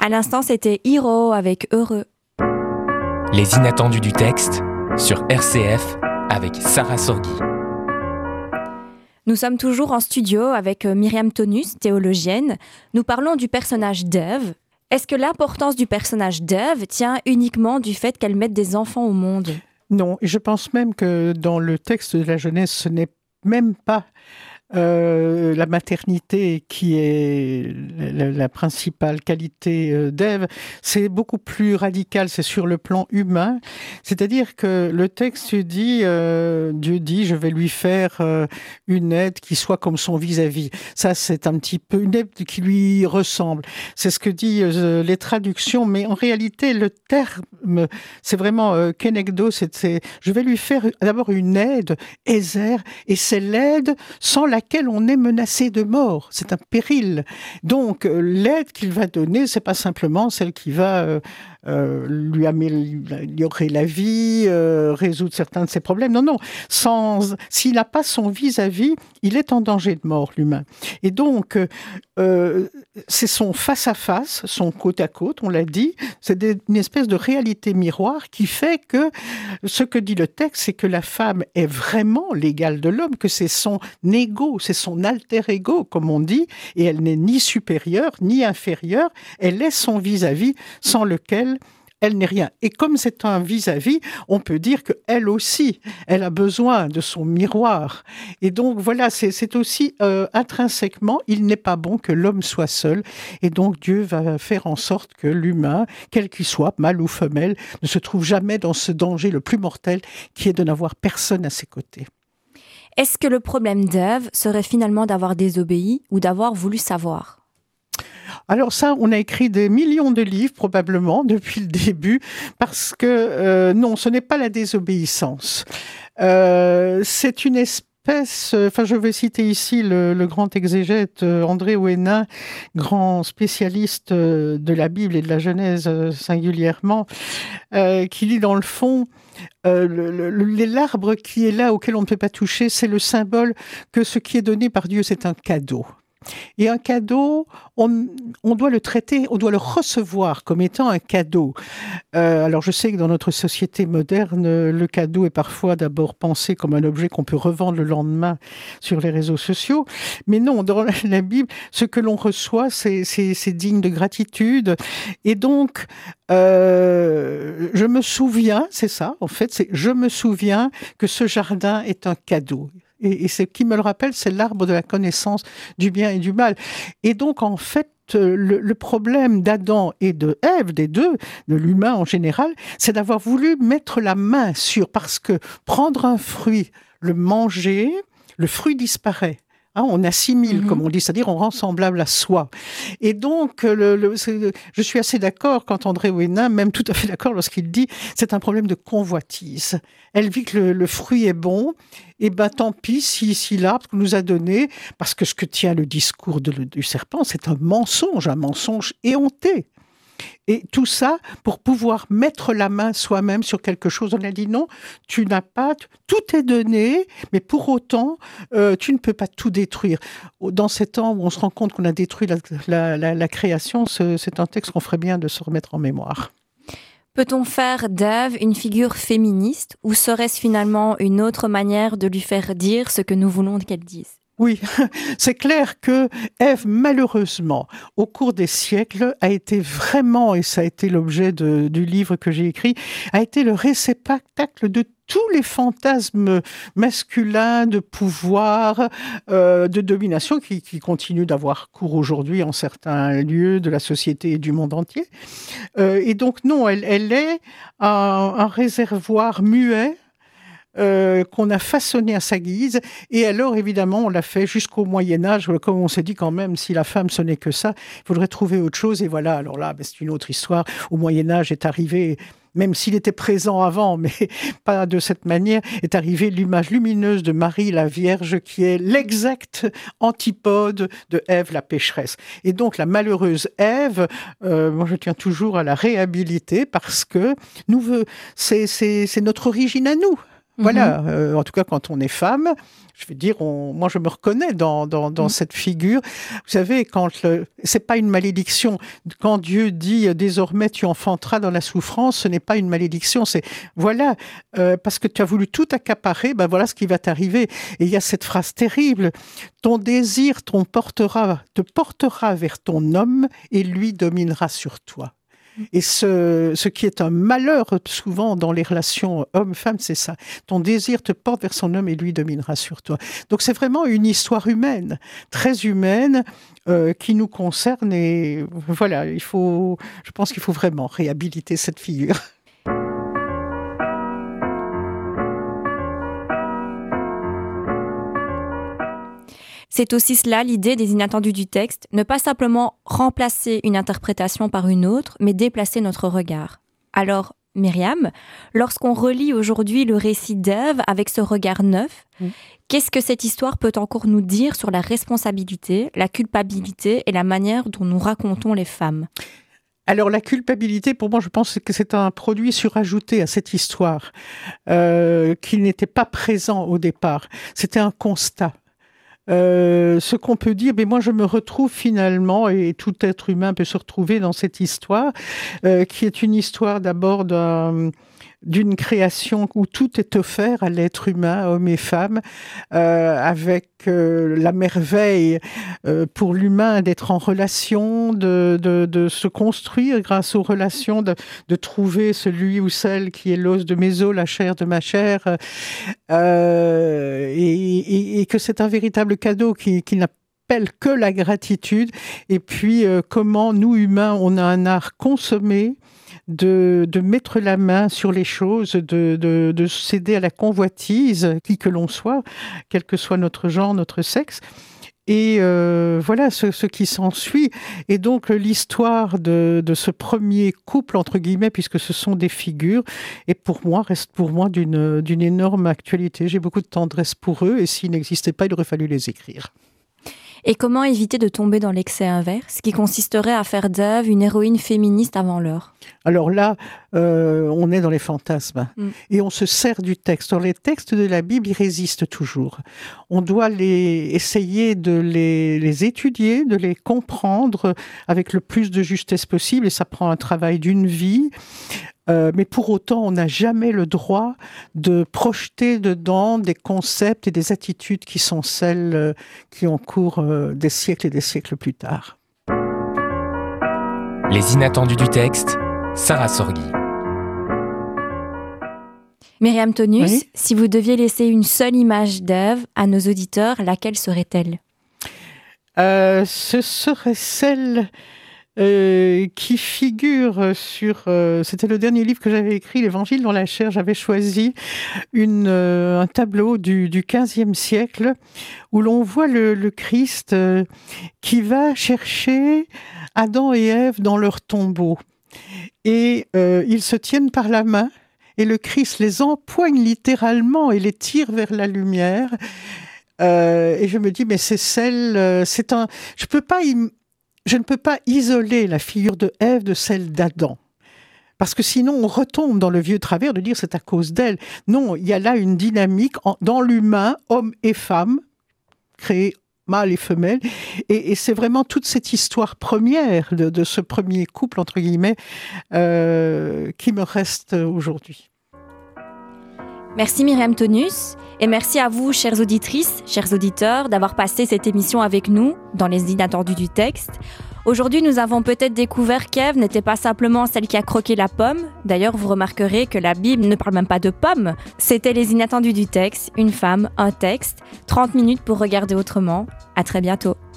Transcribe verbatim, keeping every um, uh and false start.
À l'instant, c'était Hero avec Heureux. Les inattendus du texte sur R C F avec Sarah Sorghi. Nous sommes toujours en studio avec Myriam Tonus, théologienne. Nous parlons du personnage d'Ève. Est-ce que l'importance du personnage d'Ève tient uniquement du fait qu'elle mette des enfants au monde ? Non, et je pense même que dans le texte de la Genèse, ce n'est même pas Euh, la maternité qui est la, la principale qualité euh, d'Ève, c'est beaucoup plus radical, c'est sur le plan humain. C'est-à-dire que le texte dit, euh, Dieu dit, je vais lui faire euh, une aide qui soit comme son vis-à-vis. Ça, c'est un petit peu une aide qui lui ressemble. C'est ce que disent euh, les traductions, mais en réalité, le terme, c'est vraiment euh, kenegdo, c'est, c'est, je vais lui faire d'abord une aide, Ézer, et c'est l'aide sans la laquelle on est menacé de mort. C'est un péril. Donc, l'aide qu'il va donner, c'est pas simplement celle qui va euh, euh, lui améliorer la vie, euh, résoudre certains de ses problèmes. Non, non. Sans, s'il n'a pas son vis-à-vis, il est en danger de mort, l'humain. Et donc, euh, c'est son face-à-face, son côte-à-côte, on l'a dit. C'est des, une espèce de réalité miroir qui fait que ce que dit le texte, c'est que la femme est vraiment l'égale de l'homme, que c'est son ego, c'est son alter ego, comme on dit, et elle n'est ni supérieure, ni inférieure, elle est son vis-à-vis, sans lequel elle n'est rien. Et comme c'est un vis-à-vis, on peut dire qu'elle aussi, elle a besoin de son miroir. Et donc, voilà, c'est, c'est aussi euh, intrinsèquement, il n'est pas bon que l'homme soit seul. Et donc, Dieu va faire en sorte que l'humain, quel qu'il soit, mâle ou femelle, ne se trouve jamais dans ce danger le plus mortel, qui est de n'avoir personne à ses côtés. Est-ce que le problème d'Ève serait finalement d'avoir désobéi ou d'avoir voulu savoir ? Alors ça, on a écrit des millions de livres, probablement, depuis le début, parce que euh, non, ce n'est pas la désobéissance. Euh, c'est une espèce... Enfin, je vais citer ici le, le grand exégète André Ouénin, grand spécialiste de la Bible et de la Genèse singulièrement, euh, qui dit dans le fond... Euh, le, le, l'arbre qui est là, auquel on ne peut pas toucher, c'est le symbole que ce qui est donné par Dieu, c'est un cadeau. Et un cadeau, on, on doit le traiter, on doit le recevoir comme étant un cadeau. Euh, alors je sais que dans notre société moderne, le cadeau est parfois d'abord pensé comme un objet qu'on peut revendre le lendemain sur les réseaux sociaux. Mais non, dans la Bible, ce que l'on reçoit, c'est, c'est, c'est digne de gratitude. Et donc, euh, je me souviens, c'est ça, en fait, c'est je me souviens que ce jardin est un cadeau. Et, et ce qui me le rappelle, c'est l'arbre de la connaissance du bien et du mal. Et donc, en fait, le, le problème d'Adam et de Ève, des deux, de l'humain en général, c'est d'avoir voulu mettre la main sur, parce que prendre un fruit, le manger, le fruit disparaît. Hein, on assimile, mmh. comme on dit, c'est-à-dire on rend semblable à soi. Et donc, le, le, je suis assez d'accord quand André Ouénin, même tout à fait d'accord lorsqu'il dit c'est un problème de convoitise. Elle vit que le, le fruit est bon, et ben tant pis si, si l'arbre nous a donné, parce que ce que tient le discours de, du serpent, c'est un mensonge, un mensonge éhonté. Et tout ça pour pouvoir mettre la main soi-même sur quelque chose. On a dit non, tu n'as pas, tout est donné, mais pour autant, euh, tu ne peux pas tout détruire. Dans ces temps où on se rend compte qu'on a détruit la, la, la, la création, ce, c'est un texte qu'on ferait bien de se remettre en mémoire. Peut-on faire d'Ève une figure féministe ou serait-ce finalement une autre manière de lui faire dire ce que nous voulons qu'elle dise ? Oui, c'est clair que Ève, malheureusement, au cours des siècles, a été vraiment, et ça a été l'objet de, du livre que j'ai écrit, a été le réceptacle de tous les fantasmes masculins de pouvoir, euh, de domination qui, qui continuent d'avoir cours aujourd'hui en certains lieux de la société et du monde entier. Euh, et donc non, elle, elle est un, un réservoir muet Euh, qu'on a façonné à sa guise, et alors évidemment on l'a fait jusqu'au Moyen-Âge, comme on s'est dit quand même, si la femme ce n'est que ça, il faudrait trouver autre chose, et voilà, alors là ben, c'est une autre histoire. Au Moyen-Âge est arrivé, même s'il était présent avant, mais pas de cette manière, est arrivée l'image lumineuse de Marie la Vierge, qui est l'exact antipode de Ève la pécheresse. Et donc la malheureuse Ève, euh, moi je tiens toujours à la réhabiliter, parce que nous, c'est, c'est, c'est notre origine à nous. Voilà, euh, en tout cas quand on est femme, je veux dire, on, moi je me reconnais dans, dans, dans mmh. cette figure. Vous savez, quand le, c'est pas une malédiction. Quand Dieu dit désormais tu enfanteras dans la souffrance, ce n'est pas une malédiction. C'est voilà, euh, parce que tu as voulu tout accaparer, ben voilà ce qui va t'arriver. Et il y a cette phrase terrible: ton désir ton portera, te portera vers ton homme et lui dominera sur toi. Et ce, ce qui est un malheur souvent dans les relations homme-femme, c'est ça. Ton désir te porte vers son homme et lui dominera sur toi. Donc c'est vraiment une histoire humaine, très humaine, euh, qui nous concerne. Et voilà, il faut, je pense qu'il faut vraiment réhabiliter cette figure. C'est aussi cela l'idée des inattendus du texte, ne pas simplement remplacer une interprétation par une autre, mais déplacer notre regard. Alors, Myriam, lorsqu'on relit aujourd'hui le récit d'Ève avec ce regard neuf, mmh. qu'est-ce que cette histoire peut encore nous dire sur la responsabilité, la culpabilité et la manière dont nous racontons les femmes ? Alors la culpabilité, pour moi, je pense que c'est un produit surajouté à cette histoire, euh, qui n'était pas présent au départ. C'était un constat. Euh, ce qu'on peut dire, mais moi je me retrouve finalement, et tout être humain peut se retrouver dans cette histoire, euh, qui est une histoire d'abord d'un, d'une création où tout est offert à l'être humain, hommes et femmes, euh, avec euh, la merveille euh, pour l'humain d'être en relation, de, de, de se construire grâce aux relations, de, de trouver celui ou celle qui est l'os de mes os, la chair de ma chair, euh, et, et, et que c'est un véritable cadeau qui, qui n'a que la gratitude. Et puis euh, comment nous humains on a un art consommé de, de mettre la main sur les choses, de, de, de céder à la convoitise, qui que l'on soit, quel que soit notre genre, notre sexe. Et euh, voilà ce, ce qui s'ensuit. Et donc l'histoire de, de ce premier couple, entre guillemets, puisque ce sont des figures, et pour moi, reste pour moi d'une, d'une énorme actualité. J'ai beaucoup de tendresse pour eux, et s'ils n'existaient pas, il aurait fallu les écrire. Et comment éviter de tomber dans l'excès inverse, qui consisterait à faire d'Ève une héroïne féministe avant l'heure ? Alors là, euh, on est dans les fantasmes mm. et on se sert du texte. Alors les textes de la Bible, ils résistent toujours. On doit les, essayer de les, les étudier, de les comprendre avec le plus de justesse possible, et ça prend un travail d'une vie. Euh, mais pour autant, on n'a jamais le droit de projeter dedans des concepts et des attitudes qui sont celles euh, qui ont cours euh, des siècles et des siècles plus tard. Les inattendus du texte, Sarah Sorghi. Myriam Tonnus, oui. Si vous deviez laisser une seule image d'Ève à nos auditeurs, laquelle serait-elle ? euh, Ce serait celle... Euh, qui figure sur... Euh, c'était le dernier livre que j'avais écrit, l'Évangile dans la chair. J'avais choisi une, euh, un tableau du, du quinzième siècle où l'on voit le, le Christ euh, qui va chercher Adam et Ève dans leur tombeau. Et euh, ils se tiennent par la main et le Christ les empoigne littéralement et les tire vers la lumière. Euh, et je me dis, mais c'est celle... Euh, c'est un... Je peux pas... Im- Je ne peux pas isoler la figure de Ève de celle d'Adam. Parce que sinon, on retombe dans le vieux travers de dire c'est à cause d'elle. Non, il y a là une dynamique en, dans l'humain, homme et femme, créés mâle et femelle. Et, et c'est vraiment toute cette histoire première de, de ce premier couple, entre guillemets, euh, qui me reste aujourd'hui. Merci Myriam Tonnus. Et merci à vous, chères auditrices, chers auditeurs, d'avoir passé cette émission avec nous dans les inattendus du texte. Aujourd'hui, nous avons peut-être découvert qu'Ève n'était pas simplement celle qui a croqué la pomme. D'ailleurs, vous remarquerez que la Bible ne parle même pas de pommes. C'était les inattendus du texte, une femme, un texte. trente minutes pour regarder autrement. À très bientôt.